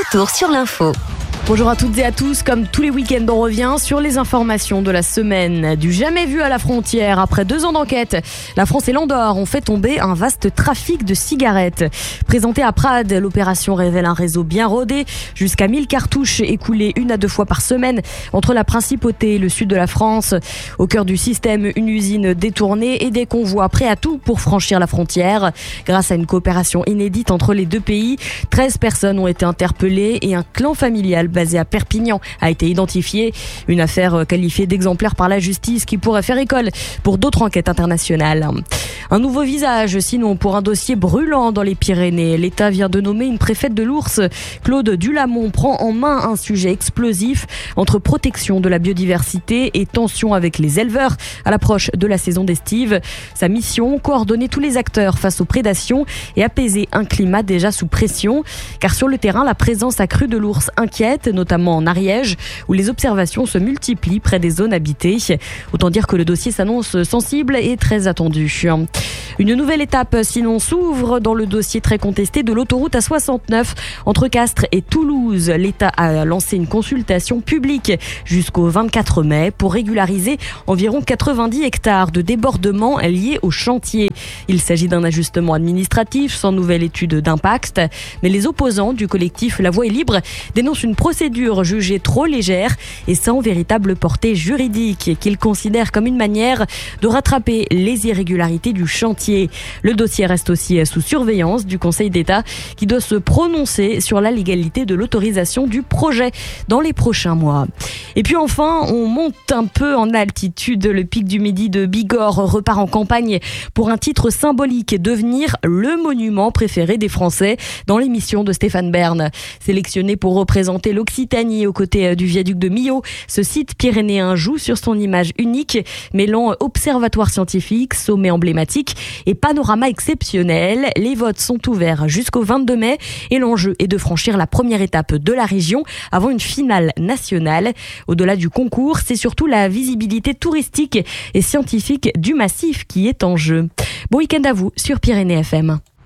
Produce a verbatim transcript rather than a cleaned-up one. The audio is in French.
retour sur l'info. Bonjour à toutes et à tous, comme tous les week-ends on revient sur les informations de la semaine. Du jamais vu à la frontière, après deux ans d'enquête, la France et l'Andorre ont fait tomber un vaste trafic de cigarettes. Présentée à Prades, l'opération révèle un réseau bien rodé, jusqu'à mille cartouches écoulées une à deux fois par semaine entre la Principauté et le sud de la France. Au cœur du système, une usine détournée et des convois prêts à tout pour franchir la frontière. Grâce à une coopération inédite entre les deux pays, treize personnes ont été interpellées et un clan familial basé à Perpignan a été identifié. Une affaire qualifiée d'exemplaire par la justice qui pourrait faire école pour d'autres enquêtes internationales. Un nouveau visage, sinon, pour un dossier brûlant dans les Pyrénées. L'État vient de nommer une préfète de l'Ours. Claude Dulamont prend en main un sujet explosif entre protection de la biodiversité et tension avec les éleveurs à l'approche de la saison d'estive. Sa mission, coordonner tous les acteurs face aux prédations et apaiser un climat déjà sous pression. Car sur le terrain, la présence accrue de l'ours inquiète, notamment en Ariège, où les observations se multiplient près des zones habitées. Autant dire que le dossier s'annonce sensible et très attendu. Une nouvelle étape, sinon, s'ouvre dans le dossier très contesté de l'autoroute A soixante-neuf entre Castres et Toulouse. L'État a lancé une consultation publique jusqu'au vingt-quatre mai pour régulariser environ quatre-vingt-dix hectares de débordements liés au chantier. Il s'agit d'un ajustement administratif sans nouvelle étude d'impact, mais les opposants du collectif La Voie est libre dénoncent une procédure jugée trop légère et sans véritable portée juridique, qu'ils considèrent comme une manière de rattraper les irrégularités du chantier. Le dossier reste aussi sous surveillance du Conseil d'État qui doit se prononcer sur la légalité de l'autorisation du projet dans les prochains mois. Et puis enfin, on monte un peu en altitude. Le pic du Midi de Bigorre repart en campagne pour un titre symbolique, devenir le monument préféré des Français dans l'émission de Stéphane Bern. Sélectionné pour représenter l'Occitanie aux côtés du viaduc de Millau, ce site pyrénéen joue sur son image unique, mêlant observatoire scientifique, sommet emblématique et panorama exceptionnel. Les votes sont ouverts jusqu'au vingt-deux mai et l'enjeu est de franchir la première étape de la région avant une finale nationale. Au-delà du concours, c'est surtout la visibilité touristique et scientifique du massif qui est en jeu. Bon week-end à vous sur Pyrénées F M.